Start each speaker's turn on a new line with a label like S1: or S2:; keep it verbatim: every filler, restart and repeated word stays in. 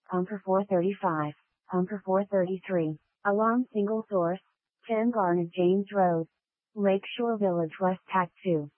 S1: Pumper four thirty-five, Pumper four thirty-three, Alarm Single Source, ten Garnet James Road, Lakeshore Village West Tac two.